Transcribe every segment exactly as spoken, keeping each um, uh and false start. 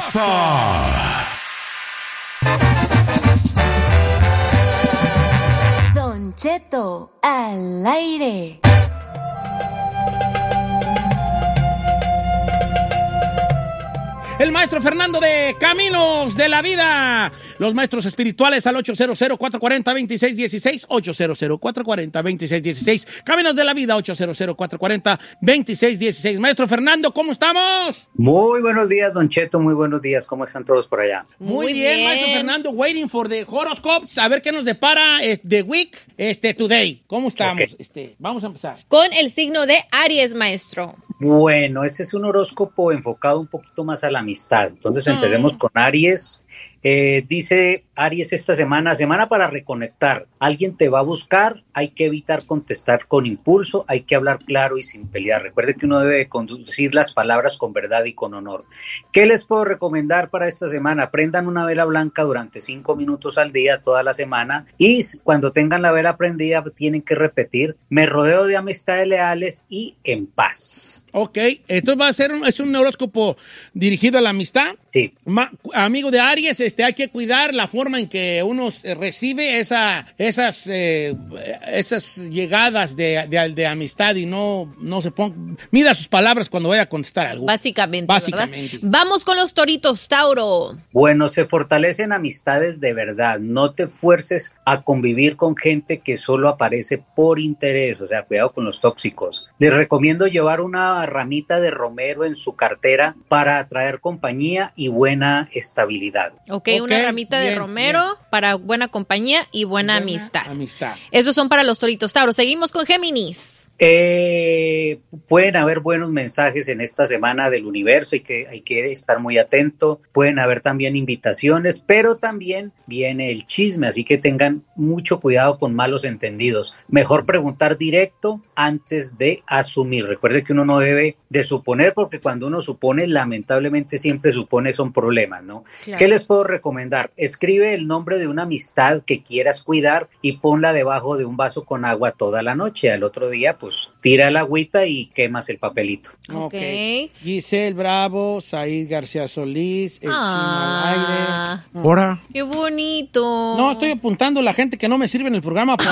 pasa? Don Cheto al aire. El maestro Fernando de Caminos de la Vida. Los maestros espirituales al ocho cero cero, cuatro cuatro cero, dos seis uno seis. ocho cero cero, cuatro cuatro cero, dos seis uno seis. Caminos de la Vida, ocho cero cero, cuatro cuatro cero, dos seis uno seis. Maestro Fernando, ¿cómo estamos? Muy buenos días, Don Cheto. Muy buenos días. ¿Cómo están todos por allá? Muy, Muy bien, bien, maestro Fernando. Waiting for the horoscopes. A ver qué nos depara eh, the week este, today. ¿Cómo estamos? Okay. Este, vamos a empezar. Con el signo de Aries, maestro. Bueno, este es un horóscopo enfocado un poquito más a la amistad. Entonces empecemos con Aries. Eh, dice Aries esta semana, semana para reconectar. Alguien te va a buscar, hay que evitar contestar con impulso, hay que hablar claro y sin pelear. Recuerde que uno debe conducir las palabras con verdad y con honor. ¿Qué les puedo recomendar para esta semana? Prendan una vela blanca durante cinco minutos al día, toda la semana, y cuando tengan la vela prendida tienen que repetir: me rodeo de amistades leales y en paz. Ok, entonces va a ser un, es un horóscopo dirigido a la amistad. Sí. Ma, amigo de Aries, este, hay que cuidar la forma en que uno recibe esa, esas, eh, esas llegadas de, de, de amistad y no, no se ponga, mida sus palabras cuando vaya a contestar algo. Básicamente, Básicamente. ¿verdad? Vamos con los toritos, Tauro. Bueno, se fortalecen amistades de verdad. No te fuerces a convivir con gente que solo aparece por interés. O sea, cuidado con los tóxicos. Les recomiendo llevar una ramita de romero en su cartera para atraer compañía y buena estabilidad. Ok, Ok, una ramita bien, de romero bien. para buena compañía y buena, Buena amistad. amistad. Esos son para los toritos, Tauro. Seguimos con Géminis. Eh, pueden haber buenos mensajes en esta semana del universo, hay que, hay que estar muy atento. Pueden haber también invitaciones, pero también viene el chisme, así que tengan mucho cuidado con malos entendidos. Mejor preguntar directo antes de asumir. Recuerde que uno no debe de suponer, porque cuando uno supone, lamentablemente siempre supone son problemas, ¿no? Claro. ¿Qué les puedo recomendar? Escribe el nombre de una amistad que quieras cuidar y ponla debajo de un vaso con agua toda la noche. Al otro día, pues tira la agüita y quemas el papelito. Ok. Okay. Giselle Bravo, Said García Solís, el Ah. Chino al aire. Ahora. ¡Qué bonito! No, estoy apuntando a la gente que no me sirve en el programa. Pero...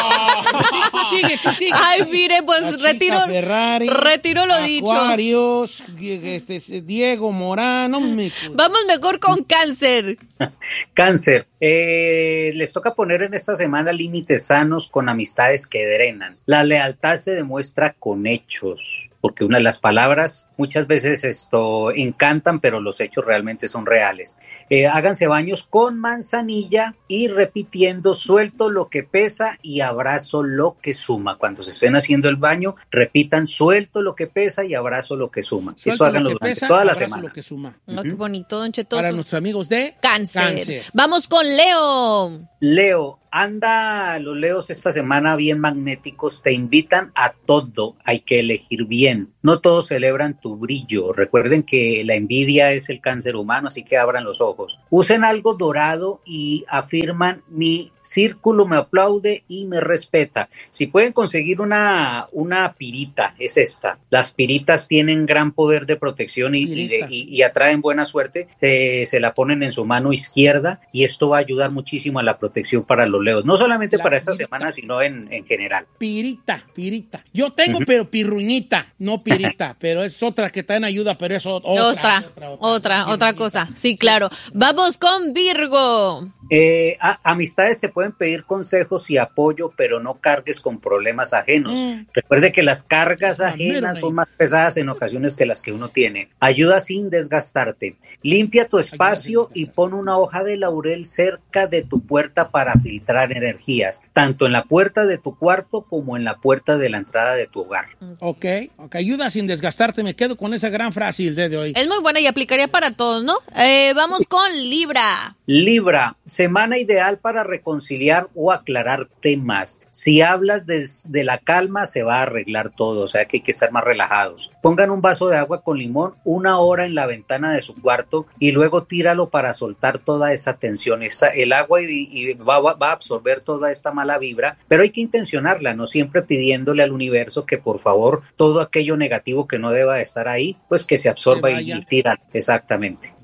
tú sigue, tú sigue. Ay, mire, pues La chica retiro, Ferrari, retiro lo dicho. Acuarios, este, Diego Morán. No me... Vamos mejor con Cáncer. Cáncer, eh, les toca poner en esta semana límites sanos con amistades que drenan. La lealtad se demuestra con hechos, porque una de las palabras muchas veces esto encantan, pero los hechos realmente son reales. Eh, háganse baños con manzanilla y repitiendo: suelto lo que pesa y abrazo lo que suma. Cuando se estén haciendo el baño, repitan: suelto lo que pesa y abrazo lo que suma. Suelto Eso háganlo lo que durante pesa, toda la abrazo semana. lo que suma. No, qué bonito, Don Cheto. Para nuestros amigos de Cáncer. Cáncer. Vamos con Leo. Leo, anda, los Leos esta semana bien magnéticos, te invitan a todo, hay que elegir bien. No todos celebran tu brillo. Recuerden que la envidia es el cáncer humano, así que abran los ojos. Usen algo dorado y afirman: mi círculo me aplaude y me respeta. Si pueden conseguir una, una pirita, es esta. Las piritas tienen gran poder de protección y, y, de, y, y atraen buena suerte. Eh, se la ponen en su mano izquierda y esto va a ayudar muchísimo a la protección para los Leos. No solamente La para esta pirita. semana, sino en, en general. Pirita, pirita. Yo tengo, uh-huh. pero pirruñita, no pirita, pero es otra que también ayuda, pero es otra. Otra, otra, otra, otra, otra cosa. Sí, claro. Vamos con Virgo. Eh, a, amistades te pueden pedir consejos y apoyo, pero no cargues con problemas ajenos. Mm. Recuerde que las cargas ajenas son más pesadas en ocasiones que las que uno tiene. Ayuda sin desgastarte. Limpia tu espacio y pon una hoja de laurel cerca de tu puerta para filtrar energías, tanto en la puerta de tu cuarto como en la puerta de la entrada de tu hogar. Ok, ok, ayuda sin desgastarte. Me quedo con esa gran frase el día de hoy. Es muy buena y aplicaría para todos, ¿no? Eh, vamos con Libra. Libra, semana ideal para reconciliar o aclarar temas. Si hablas desde la calma, se va a arreglar todo, o sea que hay que estar más relajados. Pongan un vaso de agua con limón una hora en la ventana de su cuarto y luego tíralo para soltar toda esa tensión. Esta, el agua y, y va, va a absorber toda esta mala vibra, pero hay que intencionarla, no siempre pidiéndole al universo que por favor todo aquello negativo que no deba de estar ahí, pues que se absorba y, y tira. Exactamente.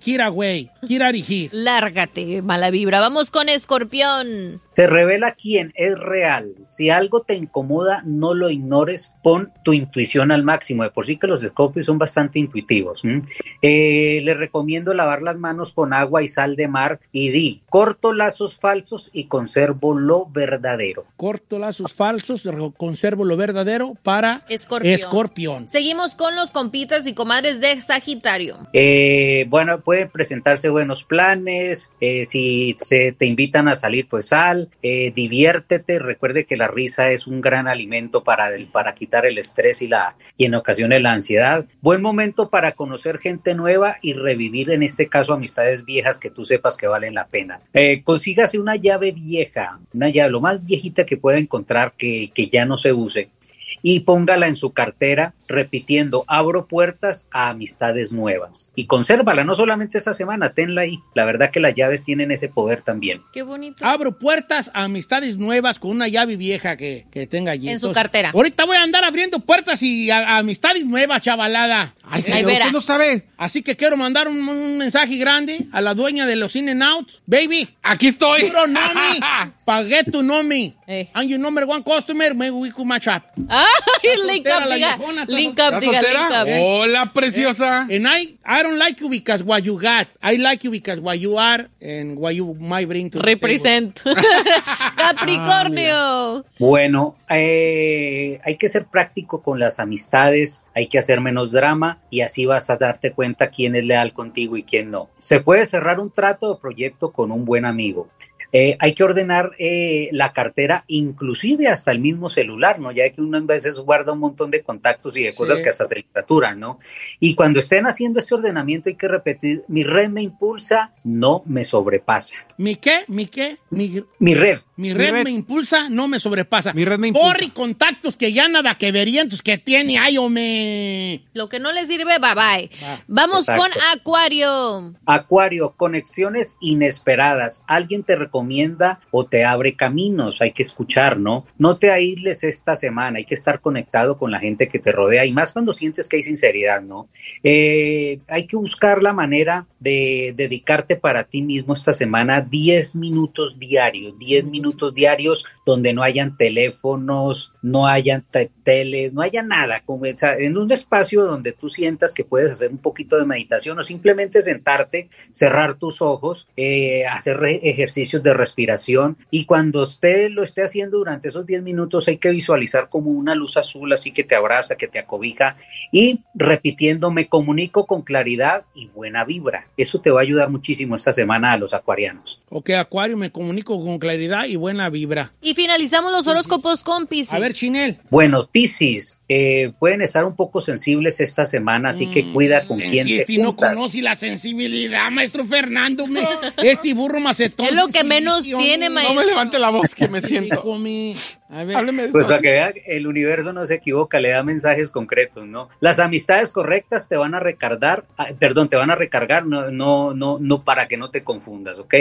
Get away. Get out of here. Lárgate, mala vibra. Vamos con Escorpión. Se revela quién es real. Si algo te incomoda, no lo ignores, pon tu intuición al máximo. De por sí que los Escorpios son bastante intuitivos. ¿Mm? Eh, les recomiendo lavar las manos con agua y sal de mar y di, corto lazos falsos y conservo lo verdadero. Corto lazos falsos, conservo lo verdadero para Escorpión. Escorpión. Seguimos con los compitas y comadres de Sagitario. Eh, bueno, pueden presentarse buenos planes. Eh, si se te invitan a salir, pues sal. Eh, diviértete, recuerde que la risa es un gran alimento para, el, para quitar el estrés y, la, y en ocasiones la ansiedad. Buen momento para conocer gente nueva y revivir en este caso amistades viejas que tú sepas que valen la pena. Eh, consígase una llave vieja, una llave lo más viejita que pueda encontrar que, que ya no se use y póngala en su cartera repitiendo, abro puertas a amistades nuevas y consérvala, no solamente esta semana, tenla ahí. La verdad que las llaves tienen ese poder también. Qué bonito. Abro puertas a amistades nuevas con una llave vieja que, que tenga allí. En Entonces, su cartera. Ahorita voy a andar abriendo puertas y a, a amistades nuevas, chavalada. Ay, Ay, señor, verá. usted no sabe. Así que quiero mandar un, un mensaje grande a la dueña de los In-N-Outs. Baby, Aquí estoy. you don't know me. Pagué tu know me. Eh. And your number one customer, maybe we could match up. Ay, ¿Estás link soltera, up, la diga. viejona? ¿Estás Link up, ¿Estás diga, soltera? link up. Hola, preciosa. And I, I don't like you because what you got. I like you because what you are and what you might bring to the Represent. Capricornio. Bueno, eh, hay que ser práctico con las amistades, hay que hacer menos drama y así vas a darte cuenta quién es leal contigo y quién no. Se puede cerrar un trato o proyecto con un buen amigo. Eh, hay que ordenar eh, la cartera, inclusive hasta el mismo celular, ¿no? Ya que uno a veces guarda un montón de contactos y de cosas Sí. que hasta se le saturan, ¿no? Y cuando estén haciendo este ordenamiento hay que repetir, mi red me impulsa, no me sobrepasa. ¿Mi qué? ¿Mi qué? Mi, Mi red. mi red, red. me impulsa, no me sobrepasa. Mi red me impulsa. Corre contactos que ya nada que verían, entonces que tiene, ay, me. Lo que no le sirve, bye bye. Ah, Vamos exacto. con Acuario. Acuario, conexiones inesperadas. Alguien te recomienda o te abre caminos, hay que escuchar, ¿no? No te aísles esta semana, hay que estar conectado con la gente que te rodea y más cuando sientes que hay sinceridad, ¿no? Eh, hay que buscar la manera de dedicarte para ti mismo esta semana diez minutos diarios, diez minutos diarios donde no hayan teléfonos, no hayan te- teles, no haya nada, como, o sea, en un espacio donde tú sientas que puedes hacer un poquito de meditación o simplemente sentarte, cerrar tus ojos, eh, hacer re- ejercicios de respiración y cuando usted lo esté haciendo durante esos diez minutos hay que visualizar como una luz azul así que te abraza, que te acobija y repitiendo me comunico con claridad y buena vibra. Eso te va a ayudar muchísimo esta semana a los acuarianos. Ok, Acuario, me comunico con claridad y buena vibra. Y finalizamos los horóscopos con Piscis. A ver, Chinel. Bueno, Piscis, eh, pueden estar un poco sensibles esta semana, así que cuida con quién te Este no juntas. conoce la sensibilidad, maestro Fernando. Me, este burro macetón. Es lo que menos sí, tiene, sí, maestro. No me levante la voz que me sí, siento. comí. A ver. Hábleme Pues para despacio. que vean, el universo no se equivoca, le da mensajes concretos, ¿no? Las amistades correctas te van a recargar, ah, perdón, te van a recargar, no, no, no, no para que no te confundas, ¿ok?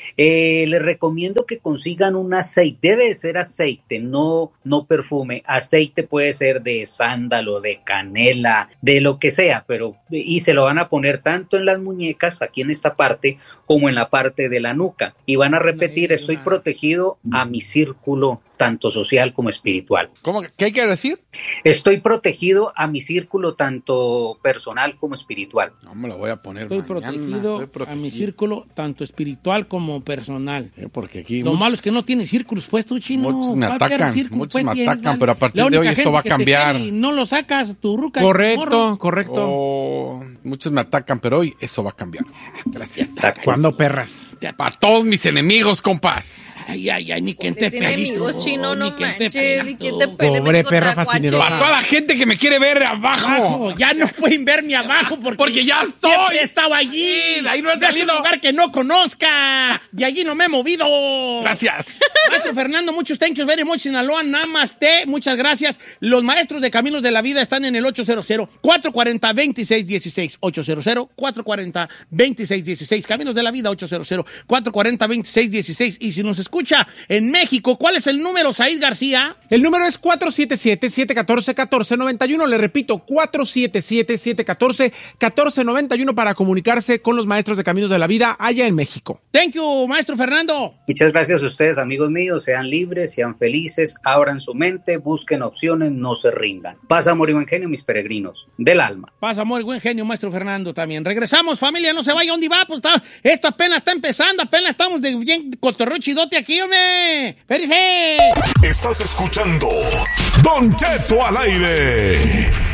Eh, les recomiendo que consigan un aceite, debe ser aceite, no, no perfume. Aceite puede ser de sándalo, de canela, de lo que sea, pero y se lo van a poner tanto en las muñecas, aquí en esta parte, como en la parte de la nuca. Y van a repetir, Ay, estoy una- protegido a mi círculo, tanto social como espiritual. ¿Cómo? ¿Qué hay que decir? Estoy protegido a mi círculo tanto personal como espiritual. No me lo voy a poner Estoy mañana. protegido, Estoy a mi círculo, tanto espiritual como personal. Eh, Porque aquí Lo muchos- malo es que no tiene círculos puestos, chino. Muchos me ¿Cuál atacan, quiero círculo, muchos pues, me tienes, atacan, dale? pero a partir La de única hoy esto gente va a que te cambiar. quiere y no lo sacas, tu ruca. tu Correcto, morro. correcto. Oh, muchos me atacan, pero hoy eso va a cambiar. Gracias. Exacto. ¿Cuándo, perras? Para todos mis enemigos, compas. Ay, ay, ay, ni que te Pobres enemigos, pelito, chino, no ni que te manches. pelito. ¿Y quién te pele? Pobre mendigo perra tacuache? fascinerosa. Para toda la gente que me quiere ver abajo. Abajo, ya no pueden ver ni abajo porque, Porque ya estoy. siempre estaba allí. Sí, de ahí no he Es un salido. lugar que no conozca. De allí no me he movido. Gracias. Maestro Fernando, muchos thank you very much, Sinaloa, namaste, muchas gracias. Los maestros de Caminos de la Vida están en el ocho cero cero, cuatro cuatro cero, dos seis uno seis, ocho cero cero, cuatro cuatro cero, dos seis uno seis, Caminos de la Vida, ocho cero cero, cuatro cuatro cero, dos seis uno seis. Y si nos escucha en México, ¿cuál es el número ahí Said García. El número es cuatro siete siete, siete uno cuatro, uno cuatro nueve uno. Le repito, cuatro siete siete, siete uno cuatro, uno cuatro nueve uno para comunicarse con los maestros de Caminos de la Vida allá en México. Thank you, maestro Fernando. Muchas gracias a ustedes, amigos míos. Sean libres, sean felices, abran su mente, busquen opciones, no se rindan. Paz, amor y buen genio, mis peregrinos del alma. Paz, amor y buen genio, maestro Fernando también. Regresamos, familia, no se vaya. ¿Dónde va? Pues está, esto apenas está empezando, apenas estamos de bien cotorreo chidote aquí, hombre. ¡Espérese! Estás escuchando Don Cheto al aire.